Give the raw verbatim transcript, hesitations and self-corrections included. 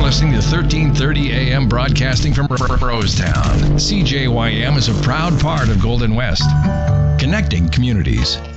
listening to thirteen thirty A M broadcasting from Rosetown. C J Y M is a proud part of Golden West, connecting communities.